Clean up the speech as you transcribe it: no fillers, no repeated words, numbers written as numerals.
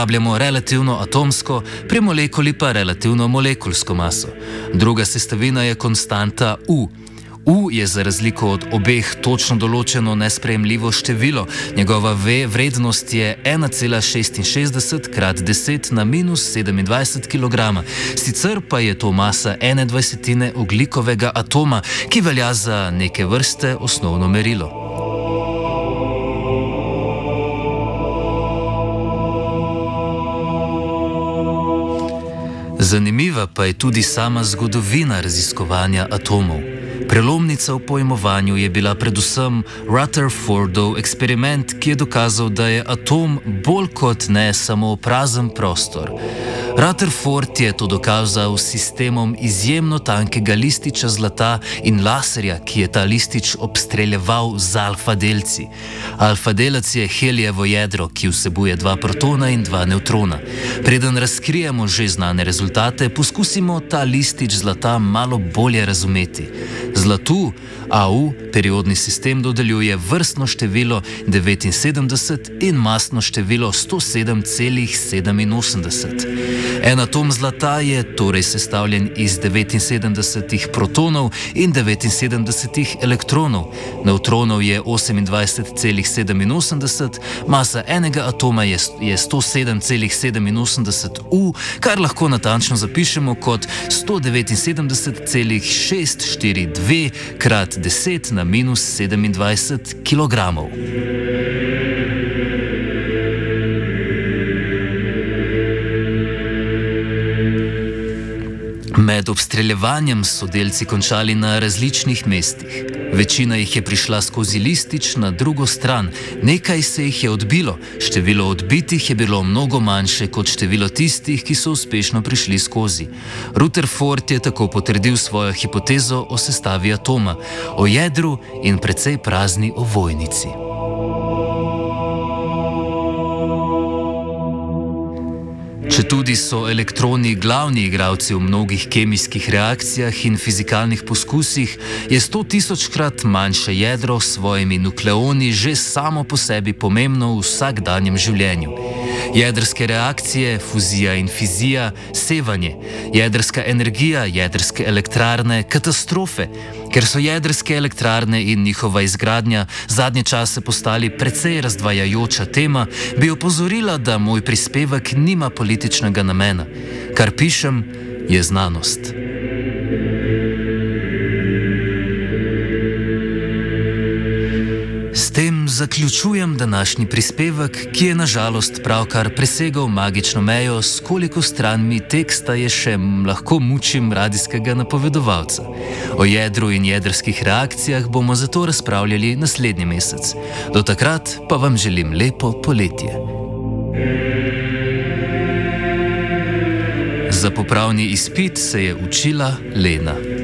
uporabljamo relativno atomsko, pri molekuli pa relativno molekulsko maso. Druga sestavina je konstanta U. U je za razliko od obeh točno določeno nesprejemljivo število. Njegova vrednost je 1,66 krat 10 na minus 27 kg. Sicer pa je to masa 1/20 ogljikovega atoma, ki velja za neke vrste osnovno merilo. Zanimiva pa je tudi sama zgodovina raziskovanja atomov. Prelomnica v pojmovanju je bila predvsem Rutherfordov eksperiment, ki je dokazal, da je atom bolj kot ne samo prazen prostor. Rutherford je to dokazal s sistemom izjemno tankega lističa zlata in laserja, ki je ta listič obstreljeval z alfa-delci. Alfa-delec je helijevo jedro, ki vsebuje 2 protona in 2 nevtrona. Preden razkrijemo že znane rezultate, poskusimo ta listič zlata malo bolje razumeti. Zlatu Au periodni sistem dodeljuje vrstno število 79 in masno število 107,87. En atom zlata je torej sestavljen iz 79 protonov in 79 elektronov. Nevtronov je 28,87, masa enega atoma je 107,87 U, kar lahko natančno zapišemo kot 179,642 krat 10 na minus 27 kg. Med obstreljevanjem so delci končali na različnih mestih. Večina jih je prišla skozi listič na drugo stran, nekaj se jih je odbilo, število odbitih je bilo mnogo manjše kot število tistih, ki so uspešno prišli skozi. Rutherford je tako potrdil svojo hipotezo o sestavi atoma, o jedru in precej prazni ovojnici. Četudi so elektroni glavni igralci v mnogih kemijskih reakcijah in fizikalnih poskusih, je 100.000-krat manjše jedro s svojimi nukleoni že samo po sebi pomembno v vsakdanjem življenju. Jedrske reakcije, fuzija in fizija, sevanje, jedrska energija, jedrske elektrarne, katastrofe. Ker so jedrske elektrarne in njihova izgradnja zadnje čase postali precej razdvajajoča tema, bi opozorila, da moj prispevek nima političnega namena. Kar pišem, je znanost. S tem zaključujem današnji prispevek, ki je na žalost pravkar presegal magično mejo, s koliko stranmi teksta je še lahko mučim radijskega napovedovalca. O jedru in jedrskih reakcijah bomo zato razpravljali naslednji mesec. Do takrat pa vam želim lepo poletje. Za popravni izpit se je učila Lena.